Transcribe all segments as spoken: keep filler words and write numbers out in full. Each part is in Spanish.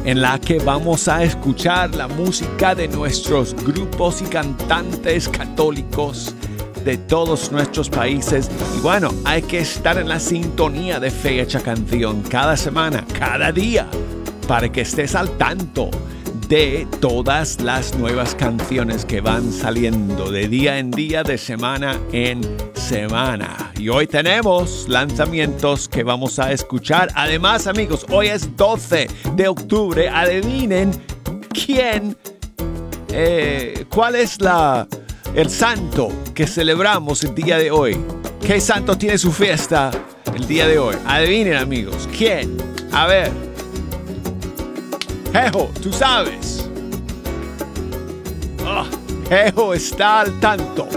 en la que vamos a escuchar la música de nuestros grupos y cantantes católicos de todos nuestros países. Y bueno, hay que estar en la sintonía de Fe Hecha Canción cada semana, cada día, para que estés al tanto de todas las nuevas canciones que van saliendo de día en día, de semana en semana. Y hoy tenemos lanzamientos que vamos a escuchar. Además, amigos, hoy es doce de octubre. Adivinen quién, eh, cuál es la, el santo que celebramos el día de hoy. ¿Qué santo tiene su fiesta el día de hoy? Adivinen, amigos, ¿quién? A ver. Jejo, tú sabes. Oh, Jejo está al tanto.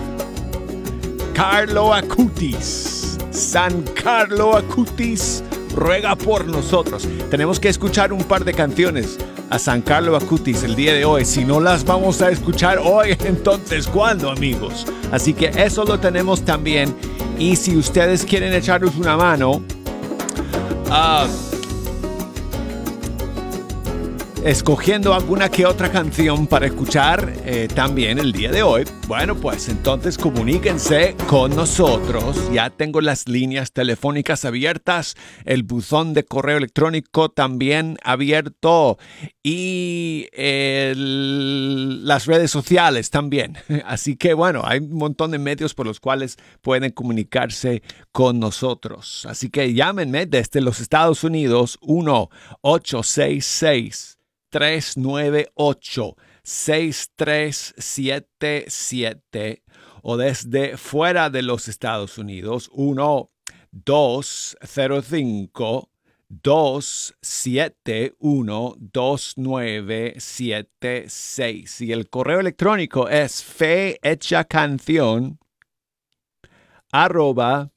Carlo Acutis. San Carlo Acutis ruega por nosotros. Tenemos que escuchar un par de canciones a San Carlo Acutis el día de hoy. Si no las vamos a escuchar hoy, entonces ¿cuándo, amigos? Así que eso lo tenemos también. Y si ustedes quieren echarnos una mano, uh, escogiendo alguna que otra canción para escuchar eh, también el día de hoy, bueno, pues entonces comuníquense con nosotros. Ya tengo las líneas telefónicas abiertas, el buzón de correo electrónico también abierto y el, las redes sociales también. Así que bueno, hay un montón de medios por los cuales pueden comunicarse con nosotros. Así que llámenme desde los Estados Unidos uno ocho seis seis tres nueve ocho seis tres siete siete o desde fuera de los Estados Unidos uno dos cero cinco dos siete uno dos nueve siete seis y el correo electrónico es fehechacanción arroba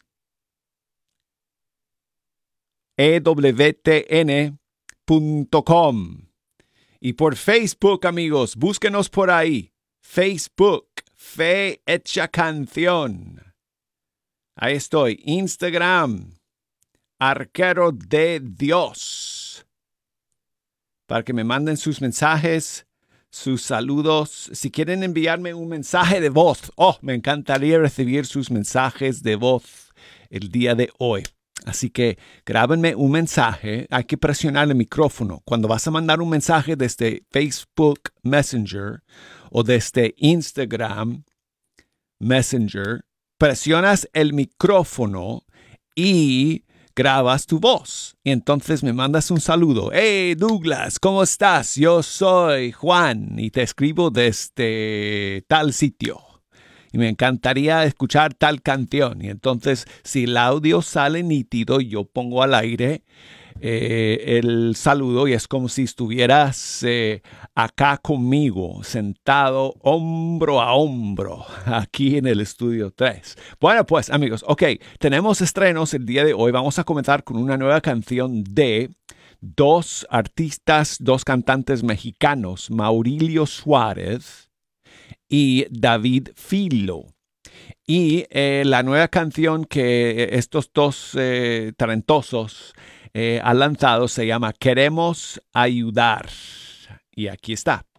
ewtn punto com. Y por Facebook, amigos, búsquenos por ahí. Facebook, Fe Hecha Canción. Ahí estoy. Instagram, Arquero de Dios. Para que me manden sus mensajes, sus saludos. Si quieren enviarme un mensaje de voz, oh, me encantaría recibir sus mensajes de voz el día de hoy. Así que grábenme un mensaje. Hay que presionar el micrófono. Cuando vas a mandar un mensaje desde Facebook Messenger o desde Instagram Messenger, presionas el micrófono y grabas tu voz. Y entonces me mandas un saludo. Hey Douglas, ¿cómo estás? Yo soy Juan y te escribo desde tal sitio. Y me encantaría escuchar tal canción. Y entonces, si el audio sale nítido, yo pongo al aire eh, el saludo y es como si estuvieras eh, acá conmigo, sentado hombro a hombro, aquí en el estudio tres. Bueno, pues, amigos, ok, tenemos estrenos el día de hoy. Vamos a comenzar con una nueva canción de dos artistas, dos cantantes mexicanos, Maurilio Suárez y David Filo. Y eh, la nueva canción que estos dos eh, talentosos eh, han lanzado se llama Queremos Ayudar. Y aquí está.